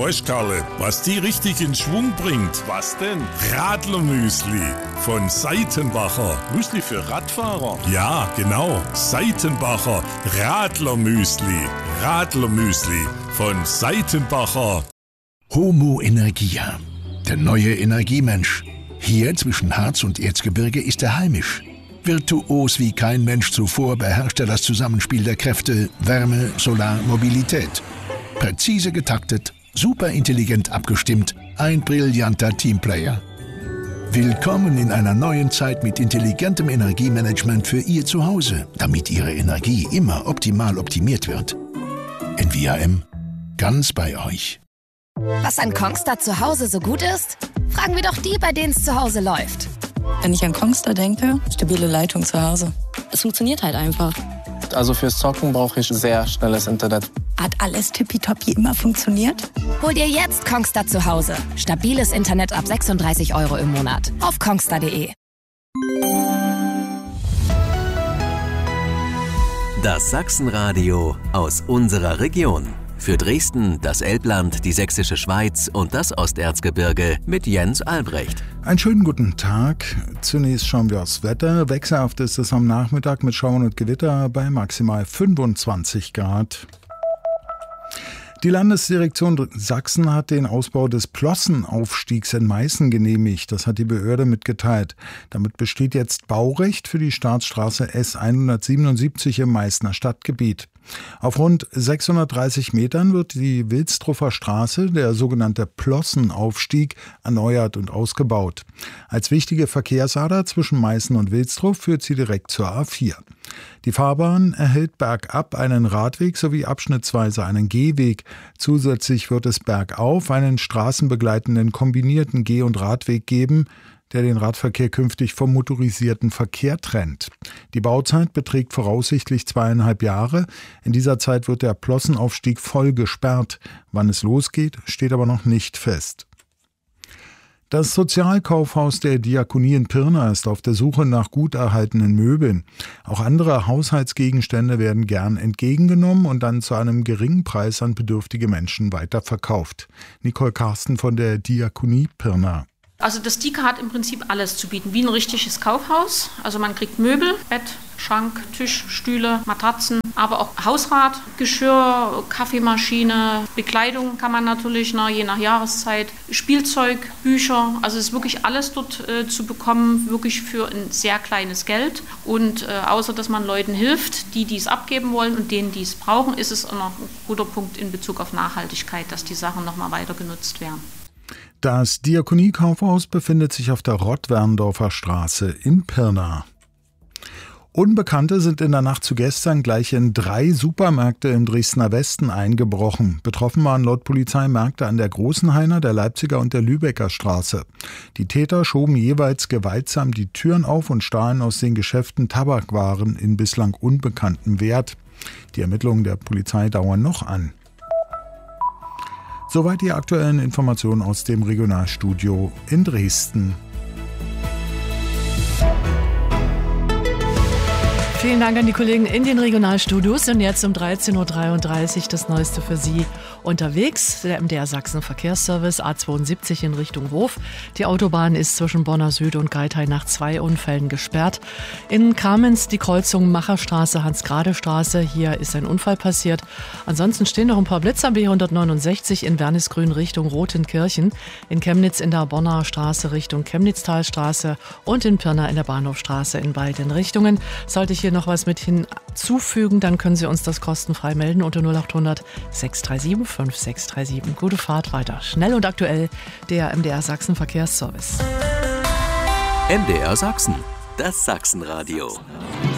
Weißt, Karle, was die richtig in Schwung bringt? Was denn? Radlermüsli von Seitenbacher. Müsli für Radfahrer? Ja, genau. Seitenbacher Radlermüsli. Radlermüsli von Seitenbacher. Homo Energia, der neue Energiemensch. Hier zwischen Harz und Erzgebirge ist er heimisch. Virtuos wie kein Mensch zuvor beherrscht er das Zusammenspiel der Kräfte Wärme, Solar, Mobilität. Präzise getaktet, superintelligent abgestimmt, ein brillanter Teamplayer. Willkommen in einer neuen Zeit mit intelligentem Energiemanagement für Ihr Zuhause, damit Ihre Energie immer optimal optimiert wird. NVIM, ganz bei euch. Was an Kongstar zu Hause so gut ist? Fragen wir doch die, bei denen es zu Hause läuft. Wenn ich an Kongstar denke, stabile Leitung zu Hause. Es funktioniert halt einfach. Also fürs Zocken brauche ich sehr schnelles Internet. Hat alles tippitoppi immer funktioniert? Hol dir jetzt Kongstar zu Hause. Stabiles Internet ab 36 € im Monat. Auf kongstar.de. Das Sachsenradio aus unserer Region. Für Dresden, das Elbland, die Sächsische Schweiz und das Osterzgebirge mit Jens Albrecht. Einen schönen guten Tag. Zunächst schauen wir aufs Wetter. Wechselhaft ist es am Nachmittag mit Schauern und Gewitter bei maximal 25 Grad. Die Landesdirektion Sachsen hat den Ausbau des Plossenaufstiegs in Meißen genehmigt. Das hat die Behörde mitgeteilt. Damit besteht jetzt Baurecht für die Staatsstraße S177 im Meißner Stadtgebiet. Auf rund 630 Metern wird die Wilstruffer Straße, der sogenannte Plossenaufstieg, erneuert und ausgebaut. Als wichtige Verkehrsader zwischen Meißen und Wilstrow führt sie direkt zur A4. Die Fahrbahn erhält bergab einen Radweg sowie abschnittsweise einen Gehweg. Zusätzlich wird es bergauf einen straßenbegleitenden kombinierten Geh- und Radweg geben, der den Radverkehr künftig vom motorisierten Verkehr trennt. Die Bauzeit beträgt voraussichtlich 2,5 Jahre. In dieser Zeit wird der Plossenaufstieg voll gesperrt. Wann es losgeht, steht aber noch nicht fest. Das Sozialkaufhaus der Diakonie in Pirna ist auf der Suche nach gut erhaltenen Möbeln. Auch andere Haushaltsgegenstände werden gern entgegengenommen und dann zu einem geringen Preis an bedürftige Menschen weiterverkauft. Nicole Karsten von der Diakonie Pirna. Also das DIKA hat im Prinzip alles zu bieten, wie ein richtiges Kaufhaus. Also man kriegt Möbel, Bett, Schrank, Tisch, Stühle, Matratzen, aber auch Hausrat, Geschirr, Kaffeemaschine, Bekleidung kann man natürlich, je nach Jahreszeit, Spielzeug, Bücher. Also es ist wirklich alles dort zu bekommen, wirklich für ein sehr kleines Geld. Und außer dass man Leuten hilft, die es abgeben wollen und denen, die es brauchen, ist es auch noch ein guter Punkt in Bezug auf Nachhaltigkeit, dass die Sachen nochmal weiter genutzt werden. Das Diakonie-Kaufhaus befindet sich auf der Rottwerndorfer Straße in Pirna. Unbekannte sind in der Nacht zu gestern gleich in 3 Supermärkte im Dresdner Westen eingebrochen. Betroffen waren laut Polizei Märkte an der Großenhainer, der Leipziger und der Lübecker Straße. Die Täter schoben jeweils gewaltsam die Türen auf und stahlen aus den Geschäften Tabakwaren in bislang unbekanntem Wert. Die Ermittlungen der Polizei dauern noch an. Soweit die aktuellen Informationen aus dem Regionalstudio in Dresden. Vielen Dank an die Kollegen in den Regionalstudios. Und jetzt um 13.33 Uhr das Neueste für Sie unterwegs. Der MDR Sachsen Verkehrsservice A72 in Richtung Hof. Die Autobahn ist zwischen Bonner Süd und Geithain nach 2 Unfällen gesperrt. In Kamenz die Kreuzung Macherstraße, Hans-Grade-Straße. Hier ist ein Unfall passiert. Ansonsten stehen noch ein paar Blitzer am B169 in Wernisgrün Richtung Rotenkirchen. In Chemnitz in der Bonner Straße Richtung Chemnitztalstraße und in Pirna in der Bahnhofstraße in beiden Richtungen. Sollte ich hier noch was mit hinzufügen, dann können Sie uns das kostenfrei melden unter 0800 637 5637. Gute Fahrt weiter. Schnell und aktuell, der MDR Sachsen Verkehrsservice. MDR Sachsen, das Sachsenradio.